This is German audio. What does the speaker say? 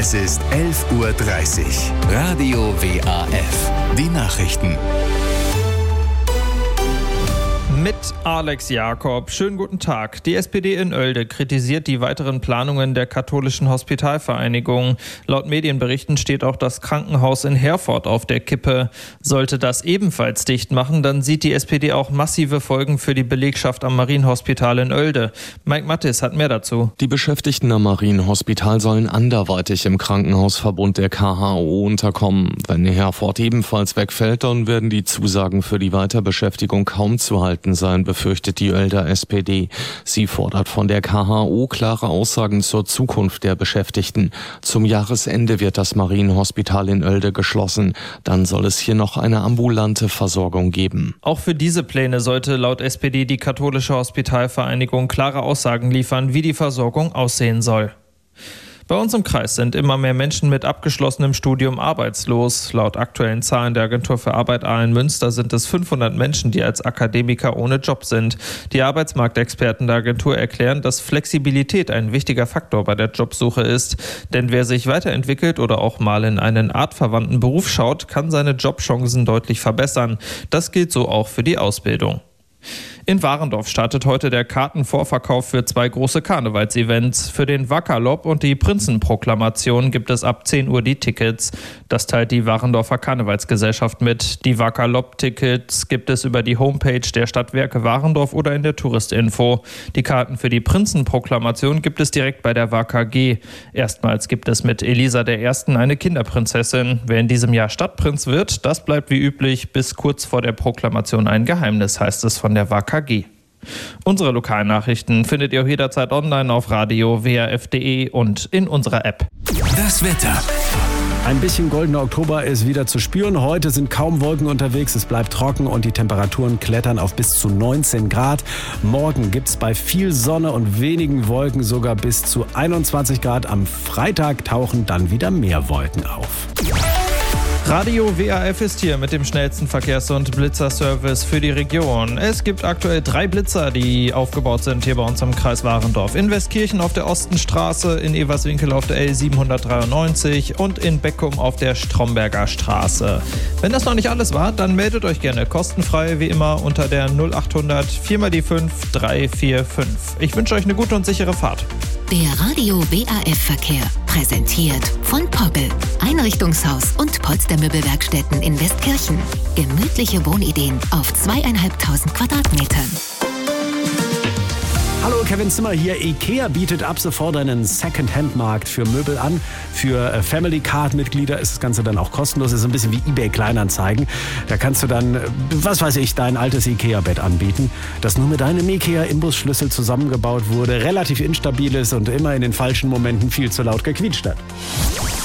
Es ist 11:30 Uhr. Radio WAF. Die Nachrichten. Mit Alex Jakob. Schönen guten Tag. Die SPD in Oelde kritisiert die weiteren Planungen der katholischen Hospitalvereinigung. Laut Medienberichten steht auch das Krankenhaus in Herford auf der Kippe. Sollte das ebenfalls dicht machen, dann sieht die SPD auch massive Folgen für die Belegschaft am Marienhospital in Oelde. Mike Mattis hat mehr dazu. Die Beschäftigten am Marienhospital sollen anderweitig im Krankenhausverbund der KHO unterkommen. Wenn Herford ebenfalls wegfällt, dann werden die Zusagen für die Weiterbeschäftigung kaum zu halten sein, befürchtet die Oelder SPD. Sie fordert von der KHO klare Aussagen zur Zukunft der Beschäftigten. Zum Jahresende wird das Marienhospital in Oelde geschlossen. Dann soll es hier noch eine ambulante Versorgung geben. Auch für diese Pläne sollte laut SPD die katholische Hospitalvereinigung klare Aussagen liefern, wie die Versorgung aussehen soll. Bei uns im Kreis sind immer mehr Menschen mit abgeschlossenem Studium arbeitslos. Laut aktuellen Zahlen der Agentur für Arbeit Aalen-Münster sind es 500 Menschen, die als Akademiker ohne Job sind. Die Arbeitsmarktexperten der Agentur erklären, dass Flexibilität ein wichtiger Faktor bei der Jobsuche ist. Denn wer sich weiterentwickelt oder auch mal in einen artverwandten Beruf schaut, kann seine Jobchancen deutlich verbessern. Das gilt so auch für die Ausbildung. In Warendorf startet heute der Kartenvorverkauf für 2 große Karnevalsevents. Für den Wackerlob und die Prinzenproklamation gibt es ab 10 Uhr die Tickets. Das teilt die Warendorfer Karnevalsgesellschaft mit. Die Wackerlob-Tickets gibt es über die Homepage der Stadtwerke Warendorf oder in der Touristinfo. Die Karten für die Prinzenproklamation gibt es direkt bei der WKG. Erstmals gibt es mit Elisa I. eine Kinderprinzessin. Wer in diesem Jahr Stadtprinz wird, das bleibt wie üblich bis kurz vor der Proklamation ein Geheimnis, heißt es von der WKG. Unsere Lokalnachrichten findet ihr jederzeit online auf radio-waf.de und in unserer App. Das Wetter. Ein bisschen goldener Oktober ist wieder zu spüren. Heute sind kaum Wolken unterwegs, es bleibt trocken und die Temperaturen klettern auf bis zu 19 Grad. Morgen gibt es bei viel Sonne und wenigen Wolken sogar bis zu 21 Grad. Am Freitag tauchen dann wieder mehr Wolken auf. Radio WAF ist hier mit dem schnellsten Verkehrs- und Blitzerservice für die Region. Es gibt aktuell 3 Blitzer, die aufgebaut sind hier bei uns im Kreis Warendorf. In Westkirchen auf der Ostenstraße, in Everswinkel auf der L793 und in Beckum auf der Stromberger Straße. Wenn das noch nicht alles war, dann meldet euch gerne kostenfrei wie immer unter der 0800 4x5 345. Ich wünsche euch eine gute und sichere Fahrt. Der Radio WAF Verkehr, präsentiert von Poggel, Einrichtungshaus und Polstermöbelwerkstätten in Westkirchen. Gemütliche Wohnideen auf 2.500 Quadratmetern. Hallo, Kevin Zimmer hier. IKEA bietet ab sofort einen Second-Hand-Markt für Möbel an. Für Family-Card-Mitglieder ist das Ganze dann auch kostenlos. Das ist ein bisschen wie eBay-Kleinanzeigen. Da kannst du dann, was weiß ich, dein altes IKEA-Bett anbieten, das nur mit einem IKEA-Imbusschlüssel zusammengebaut wurde, relativ instabil ist und immer in den falschen Momenten viel zu laut gequietscht hat.